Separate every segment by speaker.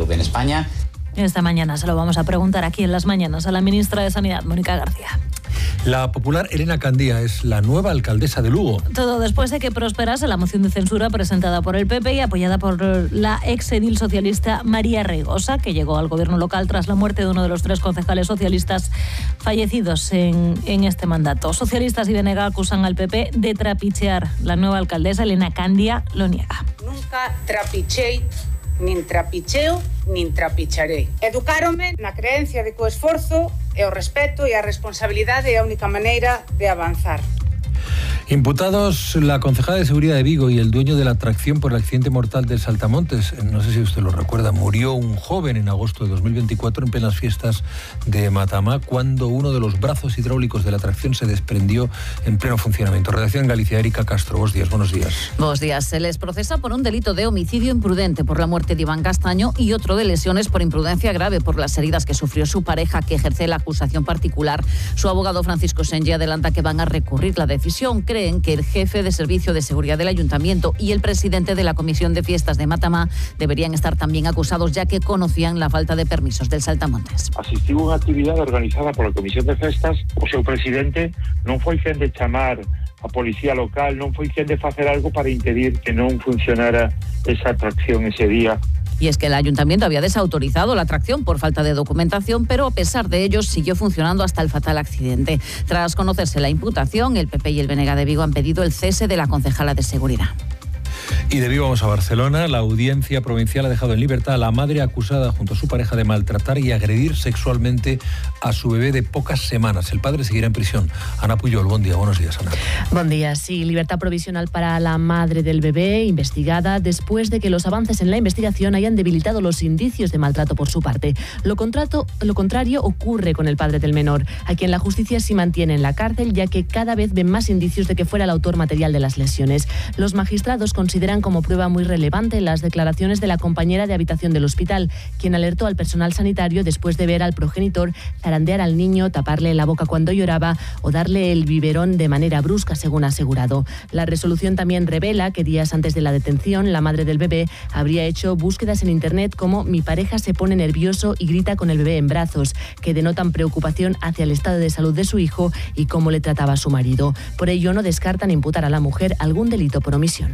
Speaker 1: salud en España.
Speaker 2: Esta mañana se lo vamos a preguntar aquí en Las Mañanas a la ministra de Sanidad, Mónica García.
Speaker 3: La popular Elena Candía es la nueva alcaldesa de Lugo.
Speaker 2: Todo después de que prosperase la moción de censura presentada por el PP y apoyada por la exedil socialista María Reigosa, que llegó al gobierno local tras la muerte de uno de los 3 concejales socialistas fallecidos en este mandato. Socialistas y BNG acusan al PP de trapichear. La nueva alcaldesa Elena Candía lo niega.
Speaker 4: Nunca trapichei, nin trapicheo, nin trapicharei. Educáronme na creencia de que o esforzo e o respeto e a responsabilidade é a única maneira de avanzar.
Speaker 3: Imputados la concejala de Seguridad de Vigo y el dueño de la atracción por el accidente mortal del Saltamontes. No sé si usted lo recuerda, murió un joven en agosto de 2024 en plenas fiestas de Matamá cuando uno de los brazos hidráulicos de la atracción se desprendió en pleno funcionamiento. Redacción en Galicia, Erika Castro. Buenos días.
Speaker 5: Buenos días. Se les procesa por un delito de homicidio imprudente por la muerte de Iván Castaño y otro de lesiones por imprudencia grave por las heridas que sufrió su pareja, que ejerce la acusación particular. Su abogado Francisco Senlle adelanta que van a recurrir la decisión. Creen que el jefe de Servicio de Seguridad del Ayuntamiento y el presidente de la Comisión de Fiestas de Matamá deberían estar también acusados, ya que conocían la falta de permisos del Saltamontes.
Speaker 6: Asistiu a unha actividade organizada pola Comisión de Festas, o seu presidente non foi quen de chamar a policía local, non foi quen de facer algo para impedir que non funcionara esa atracción ese día.
Speaker 5: Y es que el ayuntamiento había desautorizado la atracción por falta de documentación, pero a pesar de ello siguió funcionando hasta el fatal accidente. Tras conocerse la imputación, el PP y el BNG de Vigo han pedido el cese de la concejala de Seguridad.
Speaker 3: Y de Vigo vamos a Barcelona. La audiencia provincial ha dejado en libertad a la madre acusada junto a su pareja de maltratar y agredir sexualmente a su bebé de pocas semanas. El padre seguirá en prisión. Ana Puyol, buen día. Buenos días, Ana.
Speaker 7: Buen día. Sí, libertad provisional para la madre del bebé, investigada después de que los avances en la investigación hayan debilitado los indicios de maltrato por su parte. Lo contrario ocurre con el padre del menor, a quien la justicia sí mantiene en la cárcel, ya que cada vez ven más indicios de que fuera el autor material de las lesiones. Los magistrados consideran como prueba muy relevante las declaraciones de la compañera de habitación del hospital, quien alertó al personal sanitario después de ver al progenitor zarandear al niño, taparle la boca cuando lloraba o darle el biberón de manera brusca, según ha asegurado. La resolución también revela que días antes de la detención, la madre del bebé habría hecho búsquedas en internet como "mi pareja se pone nervioso y grita con el bebé en brazos", que denotan preocupación hacia el estado de salud de su hijo y cómo le trataba a su marido. Por ello, no descartan imputar a la mujer algún delito por omisión.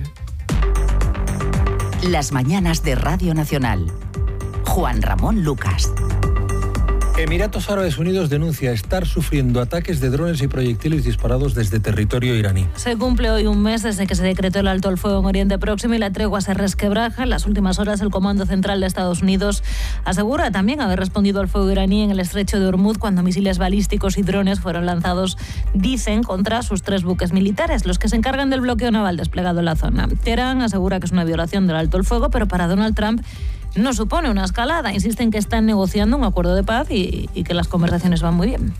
Speaker 8: Las mañanas de Radio Nacional. Juan Ramón Lucas.
Speaker 3: Emiratos Árabes Unidos denuncia estar sufriendo ataques de drones y proyectiles disparados desde territorio iraní.
Speaker 2: Se cumple hoy un mes desde que se decretó el alto al fuego en Oriente Próximo y la tregua se resquebraja. En las últimas horas, el Comando Central de Estados Unidos asegura también haber respondido al fuego iraní en el estrecho de Hormuz cuando misiles balísticos y drones fueron lanzados, dicen, contra sus 3 buques militares, los que se encargan del bloqueo naval desplegado en la zona. Teherán asegura que es una violación del alto al fuego, pero para Donald Trump no supone una escalada. Insisten que están negociando un acuerdo de paz y que las conversaciones van muy bien.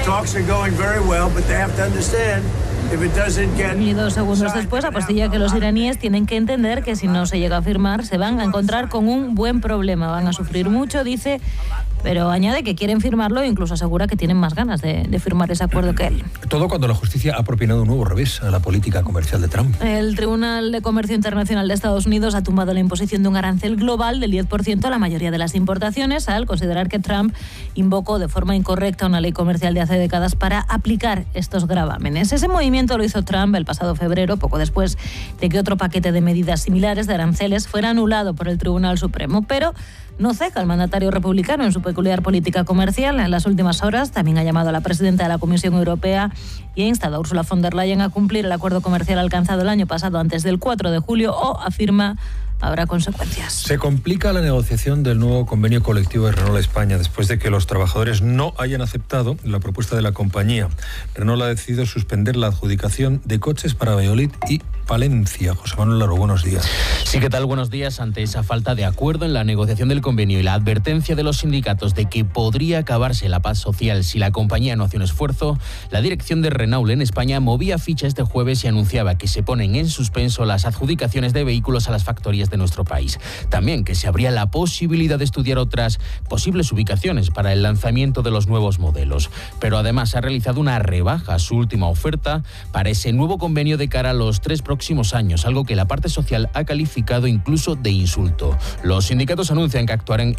Speaker 2: Y 2 segundos después apostilla que los iraníes tienen que entender que si no se llega a firmar se van a encontrar con un buen problema. Van a sufrir mucho, dice, pero añade que quieren firmarlo e incluso asegura que tienen más ganas de firmar ese acuerdo que él.
Speaker 3: Todo cuando la justicia ha propinado un nuevo revés a la política comercial de Trump.
Speaker 2: El Tribunal de Comercio Internacional de Estados Unidos ha tumbado la imposición de un arancel global del 10% a la mayoría de las importaciones al considerar que Trump invocó de forma incorrecta una ley comercial de hace décadas para aplicar estos gravámenes. Ese movimiento lo hizo Trump el pasado febrero, poco después de que otro paquete de medidas similares de aranceles fuera anulado por el Tribunal Supremo, pero no ceja el mandatario republicano en su peculiar política comercial. En las últimas horas también ha llamado a la presidenta de la Comisión Europea y ha instado a Ursula von der Leyen a cumplir el acuerdo comercial alcanzado el año pasado antes del 4 de julio o, afirma, habrá consecuencias.
Speaker 3: Se complica la negociación del nuevo convenio colectivo de Renault España después de que los trabajadores no hayan aceptado la propuesta de la compañía. Renault ha decidido suspender la adjudicación de coches para Valladolid y Palencia. José Manuel Laro, buenos días.
Speaker 9: Sí, ¿qué tal? Buenos días. Ante esa falta de acuerdo en la negociación del convenio y la advertencia de los sindicatos de que podría acabarse la paz social si la compañía no hace un esfuerzo, la dirección de Renault en España movía ficha este jueves y anunciaba que se ponen en suspenso las adjudicaciones de vehículos a las factorías de nuestro país. También que se abría la posibilidad de estudiar otras posibles ubicaciones para el lanzamiento de los nuevos modelos. Pero además ha realizado una rebaja a su última oferta para ese nuevo convenio de cara a los 3 próximos años, algo que la parte social ha calificado incluso de insulto. Los sindicatos anuncian que actuarán